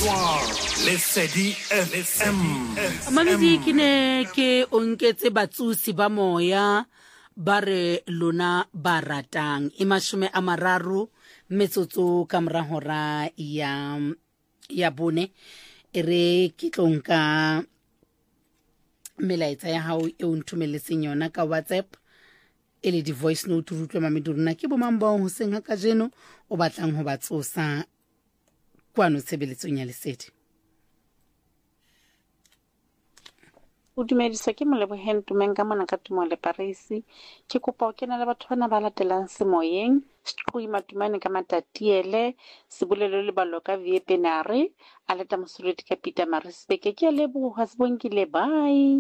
Lesedi FM. Mamedi ke ne ke onketse batsusi ba moya ba re lona ba ratang e 30 metsotso ka mora hora ya bone e re ke tlonka melaetsa ya hao e o ntumeletseng yona ka WhatsApp e le di voice note rutlwe Mamedi rona ke bomang ba ho senga ka jeno o batlang ho ba tsosa kwano tshebeletsong ya Lesedi. O dumedisa ke Moleboheng Tumeng ka mona ka Tumo le Parisi. Ke kopa o kena le batho bana ba latelang semoyeng. Qui Matumane ka Matatiele, Sebulelo le Baloka Viepenare, Aleta Mosureti ka Peter Marisbeke ke leboha Sebonkile bye.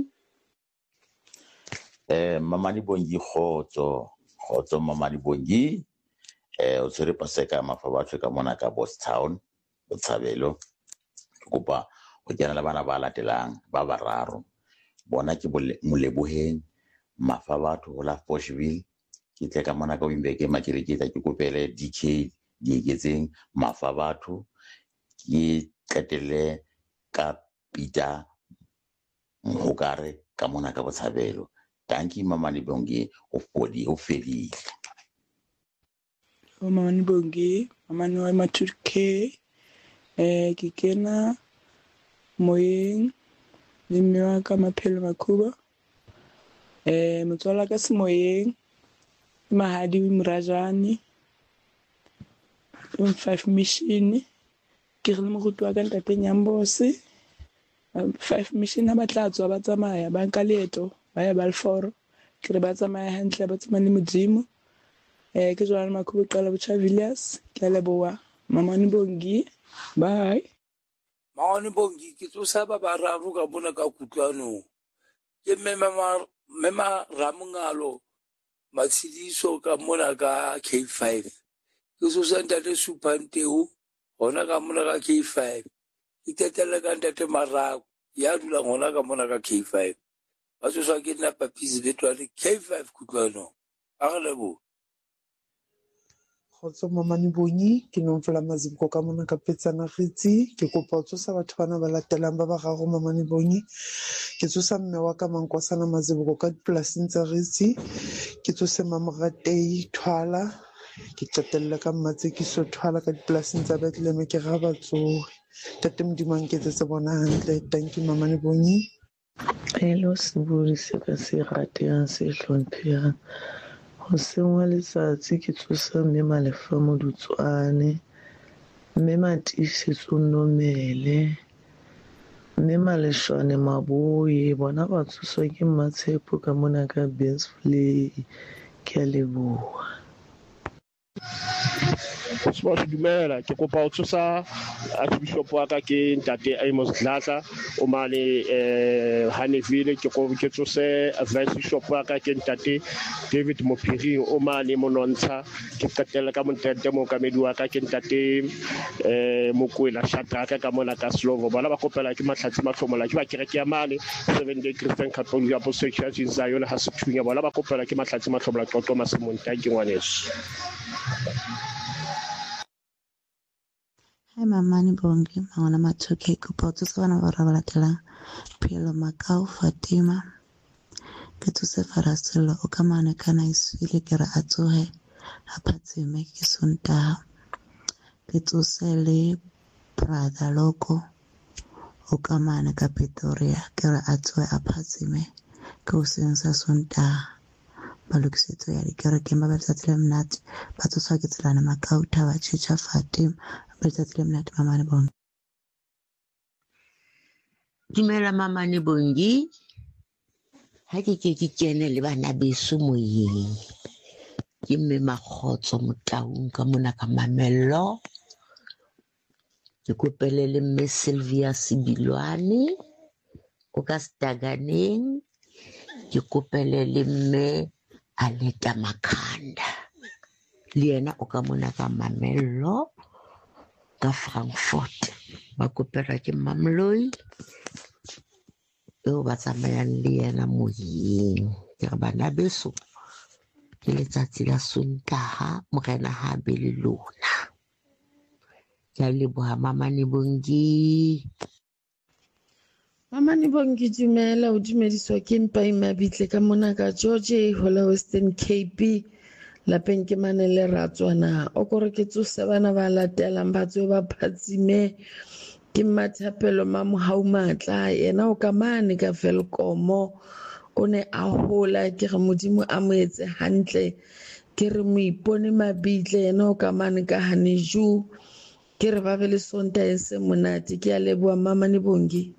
Mamadi Bongi khotso Mamadi Bongi o tsere paseka mafabatho ka mona ka Boss Town Botshabelo kopa go kena le bana ba latelang ba bararo bona ke Moleboheng mafabatho go la Foshville ke tle ka mona ka Wimbeke makereketa ke kopele DK di eketseng mafabatho ke qetelle ka Peter Mohokare ka mona ka Botshabelo. Thank you Mamadi Bongi o fedile. Mamani Bongi, Mamani wa Maturke, ke kena moyeng le mme wa ka Maphelo Makhuba, motswala ka semoyeng Mahadi Murajani, 5 mission ke re moruti wa ka Ntate Nyambose, 5 mission ha ba tla tswa ba tsamaya ba nka leeto ba ya Balfour ke re ba tsamaya hantle ba tsamaya Modimo. Ke Joan Makhubu qala Butcha Villiers ke a leboha Mamani Bongi bye. Mamani Bongi ke tsosa ba bararo ka bona ka kutlwano ke mema Ramungalo Matsidiso ka mona ka K5 ke tsosa Ntate Supanteu hona ka mona ka K5 ke tetela ka Ntate Marako ya dula hona ka mona ka K5 ba tsosa ke nna Papisi Betwane K5 kutlwano a re leboha. Khotso Mamani Bongi ke nomfela maziko ka mona ka Petsana Ritsi ke kopa o tsosa batho bana ba latelang ba bararo Mamani Bongi ke tsosa mme wa ka Mankosana Mazibuko ka dipolasing tsa Ritsi ke tsose Mamoratei Thwala ke qetella ka Mmatsekiso Thwala ka dipolasing tsa Bethlehem ke ra batsoge Tate Modimo nketse bona hantle. Thank you Mamani Bongi. Hello Seburi se ka se ratang se hlomphehang ho sengwa letsatsi ke tsosa mme Malefa Modutswane mme Matisitso Nomele mme Maleshwane Maboye bona ba tsoswa ke Matshepo ka mona ka Bensvlei ke a leboha. Swa dumela ke kopa o tsosa Archbishop wa ka ke Ntate Amos Dladla o mane Haneville ke tsose Vice Bishop wa ka ke Ntate David Mophiri o mane Monontsha ke qetela ka Montente Mookamedi wa ka ke Ntate Mokwena Shadraka ka mona ka Slovo bona ba kopela ke Mahlatsi Mahlomola ke ba kereke ya mane 7 Day Christian Catholic Apostolic Church in Zion ha se thunya bona ba kopela ke Mahlatsi Mahlomola Toto Masemonta ke ngwaneso. Hi Mamani Bongi, Mangona Matuke, Kupoto Savana Varavatela, Pielo Macau, Fatima, Ketuse Farasolo, Okamana Kana Iswili Kera Atuhe, Apatsi Meki Sunta, Ketusele, Prada Loco, Okamana Capitoria, Kera Atue Apatsime, Kusensa Sunta. Balukisito ya Kera Kimba Belsatlem Nat, Patusakitslana Macau, Tawa Chicha Fatim. Mamani Bongi. Dumela Mamani Bongi ha ke kene le bana beso moyeng ke mme Makgotso Motaung ka mona ka Mamello ke kopele le mme Sylvia Sibilwane o ka Staganeng ke kopele le mme Aleta Makhanda le yena o ka mona ka Mamello ka Frankfurt ba kopela ke Mamloi eo ba tsamayang le yena moyeng ke re bana beso ke letsatsi la Sontaha morena ha be le lona Ke a leboha Mamane Bongi. Mamane Bongi dumela, o dumediswa ke Mpai Mabitle ka mona ka George hola Western Cape lapeng ke mane le Ratswana o kore ke tsose bana ba latelang ba tswe ba phatsime ke Mathapelo Mamohau Matla yena o ka mane ka Velkomo o ne a hola ke re modimo a mo etse hantle ke re mo ipone Mabitle yena o ka mane ka Haneju ke re ba be le sonta e se monate ke a leboha Mamane Bongi.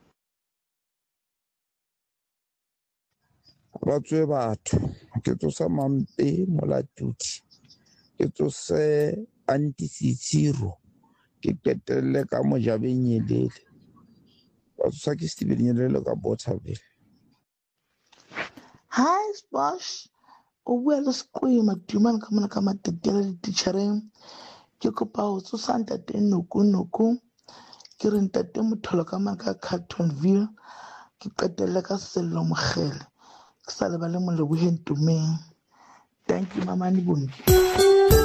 Batswe batho ke tsosa Mampe Molatudi ke tsose Antisitsiro ke qetelle ka Mojabeng Nyelele ba tsosa ke Steven Nyelele ka Bothaville. Hi Bosh o bua le Seqwema Dumane ka mona ka Matetele le teachereng ke kopa ho tsosa ntate Noko ke re ntate Motholo ka mona ka Cartonville ke qetelle ka Sello Mogele ke sa lebale Moleboheng Tumeng. Thank you Mamane Bongi.